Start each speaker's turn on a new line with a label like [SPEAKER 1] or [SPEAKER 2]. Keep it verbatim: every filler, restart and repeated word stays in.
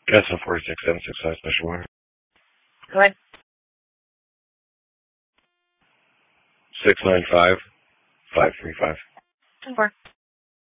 [SPEAKER 1] S L forty-six seven six five special wire.
[SPEAKER 2] Go ahead.
[SPEAKER 1] six nine five five three five.
[SPEAKER 2] ten four.